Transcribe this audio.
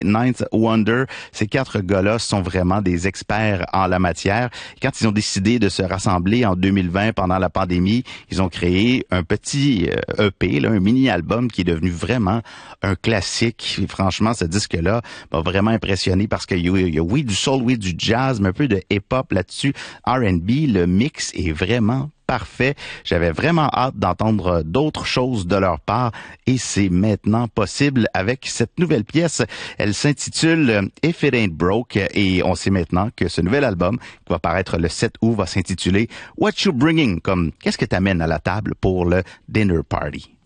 Ninth Wonder. Ces 4 gars-là sont vraiment des experts en la matière. Quand ils ont décidé de se rassembler en 2020 pendant la pandémie, ils ont créé un petit EP, là, un mini-album qui est devenu vraiment un classique. Et franchement, ce disque-là m'a vraiment impressionné parce qu'il y a oui du soul, oui du jazz, mais un peu de hip-hop là-dessus, R&B. Le mix est vraiment parfait. J'avais vraiment hâte d'entendre d'autres choses de leur part et c'est maintenant possible avec cette nouvelle pièce. Elle s'intitule If It Ain't Broke et on sait maintenant que ce nouvel album qui va paraître le 7 août va s'intituler What You Bringing, comme qu'est-ce que t'amènes à la table pour le dinner party.